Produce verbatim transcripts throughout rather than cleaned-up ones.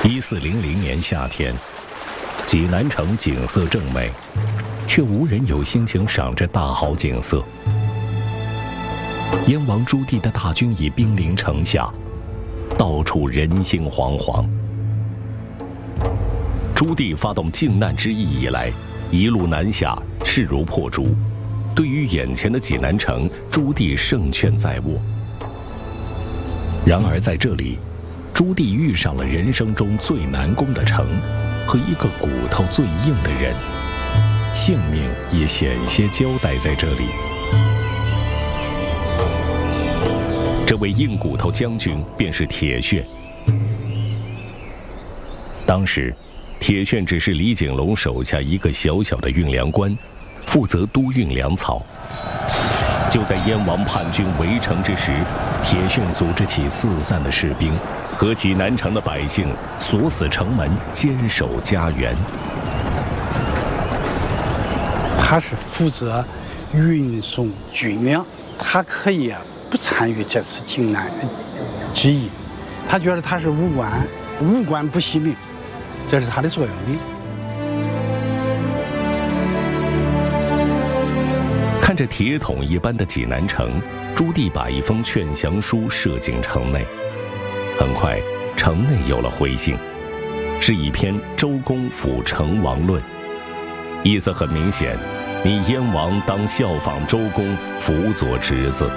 一四零零年夏天，济南城景色正美，却无人有心情赏这大好景色。燕王朱棣的大军已兵临城下，到处人心惶惶。朱棣发动靖难之役以来，一路南下，势如破竹。对于眼前的济南城，朱棣胜券在握。然而在这里，朱棣遇上了人生中最难攻的城，和一个骨头最硬的人，性命也险些交代在这里。这位硬骨头将军便是铁铉。当时，铁铉只是李景龙手下一个小小的运粮官，负责督运粮草。就在燕王叛军围城之时，铁铉组织起四散的士兵，和济南城的百姓锁死城门，坚守家园。 他是负责运送军粮，他可以啊不参与这次靖难之役，他觉得他是无官，无官不惜命，这是他的座右铭。 看着铁桶一般的济南城，朱棣把一封劝降书射进城内。很快，城内有了回信，是一篇《周公辅成王论》，意思很明显，你燕王当效仿周公，辅佐侄子。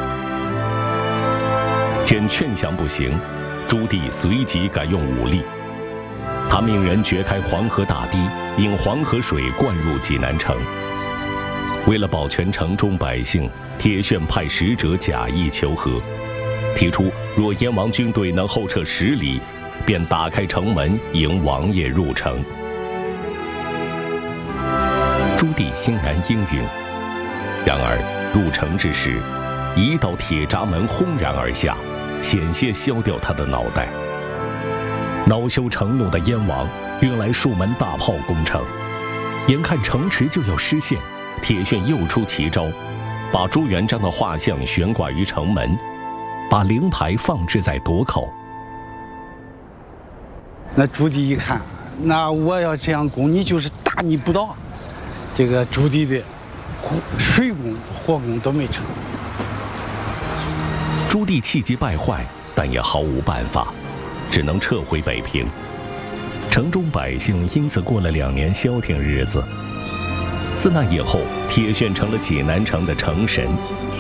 见劝降不行，朱棣随即改用武力。他命人掘开黄河大堤，引黄河水灌入济南城。为了保全城中百姓，铁铉派使者假意求和，提出若燕王军队能后撤十里，便打开城门迎王爷入城。朱棣欣然应允。然而入城之时，一道铁闸门轰然而下，险些削掉他的脑袋。恼羞成怒的燕王运来数门大炮攻城，眼看城池就要失陷，铁铉又出奇招，把朱元璋的画像悬挂于城门，把灵牌放置在垛口。 那朱棣一看，那我要这样攻你，就是大逆不道。这个朱棣的水攻、火攻都没成。 朱棣气急败坏，但也毫无办法，只能撤回北平。城中百姓因此过了两年消停日子。自那以后，铁铉成了济南城的城神。